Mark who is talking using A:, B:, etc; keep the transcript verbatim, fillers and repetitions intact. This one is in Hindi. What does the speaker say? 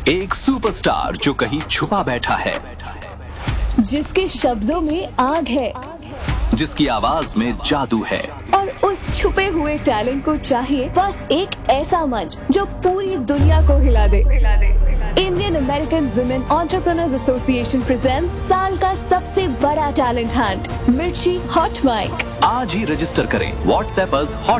A: एक सुपरस्टार जो कहीं छुपा बैठा है,
B: जिसके शब्दों में आग है,
A: जिसकी आवाज में जादू है,
B: और उस छुपे हुए टैलेंट को चाहिए बस एक ऐसा मंच जो पूरी दुनिया को हिला दे। Indian American women entrepreneurs association presents साल का सबसे बड़ा टैलेंट हंट, मिर्ची हॉट माइक।
A: आज ही रजिस्टर करें व्हाट्सएप